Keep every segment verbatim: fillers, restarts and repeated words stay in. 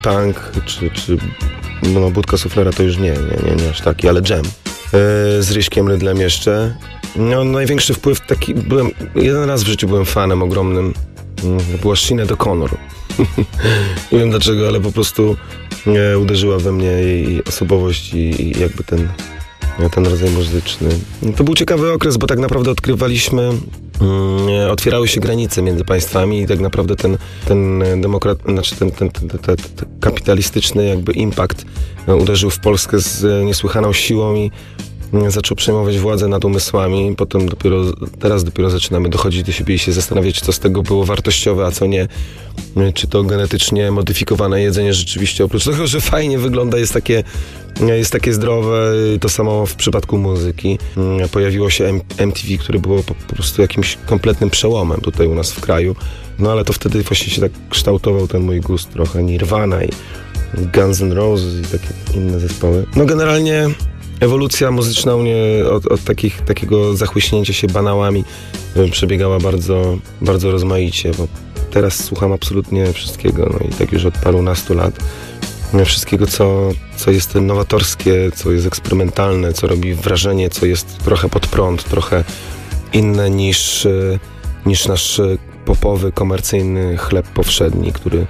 punk, czy, czy no, Budka Suflera to już nie, nie, nie, nie aż taki, ale Dżem. Yy, z Ryśkiem Rydlem jeszcze. No, największy wpływ taki, byłem, jeden raz w życiu byłem fanem ogromnym, yy, była Sinéad O'Connor. Nie wiem dlaczego, ale po prostu yy, uderzyła we mnie jej osobowość i, i jakby ten, ten rodzaj muzyczny. To był ciekawy okres, bo tak naprawdę odkrywaliśmy, yy, otwierały się granice między państwami i tak naprawdę ten, ten demokrat, znaczy ten, ten, ten, ten, ten, ten kapitalistyczny jakby impact yy, uderzył w Polskę z niesłychaną siłą i zaczął przejmować władzę nad umysłami. Potem dopiero, teraz dopiero zaczynamy dochodzić do siebie i się zastanawiać, co z tego było wartościowe, a co nie. Czy to genetycznie modyfikowane jedzenie rzeczywiście, oprócz tego, że fajnie wygląda, jest takie, jest takie zdrowe. To samo w przypadku muzyki. Pojawiło się M T V, które było po, po prostu jakimś kompletnym przełomem tutaj u nas w kraju. No ale to wtedy właśnie się tak kształtował ten mój gust trochę. Nirvana i Guns N' Roses i takie inne zespoły. No generalnie ewolucja muzyczna u mnie od, od takich, takiego zachłyśnięcia się banałami przebiegała bardzo, bardzo rozmaicie, bo teraz słucham absolutnie wszystkiego, no i tak już od parunastu lat. Wszystkiego, co, co jest nowatorskie, co jest eksperymentalne, co robi wrażenie, co jest trochę pod prąd, trochę inne niż, niż nasz popowy, komercyjny chleb powszedni, który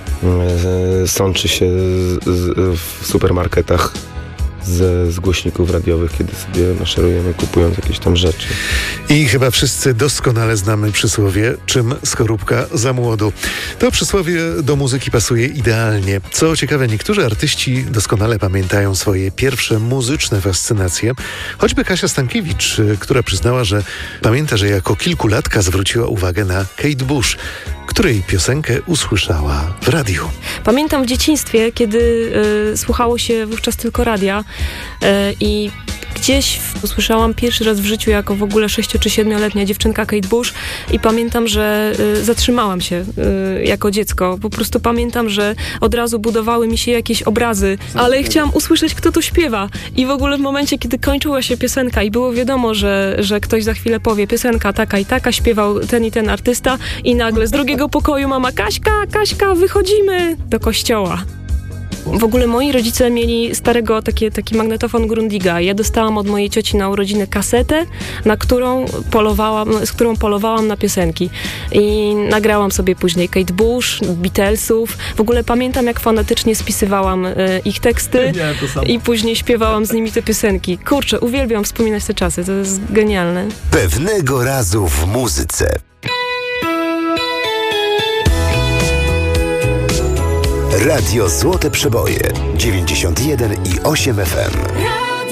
sączy się z, z, w supermarketach z, z głośników radiowych, kiedy sobie maszerujemy, kupując jakieś tam rzeczy. I chyba wszyscy doskonale znamy przysłowie, czym skorupka za młodu. To przysłowie do muzyki pasuje idealnie. Co ciekawe, niektórzy artyści doskonale pamiętają swoje pierwsze muzyczne fascynacje. Choćby Kasia Stankiewicz, która przyznała, że pamięta, że jako kilkulatka zwróciła uwagę na Kate Bush, której piosenkę usłyszała w radiu. Pamiętam w dzieciństwie, kiedy y, słuchało się wówczas tylko radia y, i gdzieś usłyszałam pierwszy raz w życiu jako w ogóle sześcio- czy siedmioletnia dziewczynka Kate Bush i pamiętam, że y, zatrzymałam się y, jako dziecko. Po prostu pamiętam, że od razu budowały mi się jakieś obrazy, ale chciałam usłyszeć, kto tu śpiewa. I w ogóle w momencie, kiedy kończyła się piosenka i było wiadomo, że, że ktoś za chwilę powie piosenka taka i taka, śpiewał ten i ten artysta i nagle z drugiego pokoju mama: Kaśka, Kaśka, wychodzimy do kościoła. W ogóle moi rodzice mieli starego takie, taki magnetofon Grundiga. Ja dostałam od mojej cioci na urodziny kasetę, na którą polowałam, z którą polowałam na piosenki. I nagrałam sobie później Kate Bush, Beatlesów. W ogóle pamiętam, jak fanatycznie spisywałam y, ich teksty i później śpiewałam z nimi te piosenki. Kurczę, uwielbiam wspominać te czasy, to jest genialne. Pewnego razu w muzyce. Radio Złote Przeboje dziewięćdziesiąt jeden i osiem F M.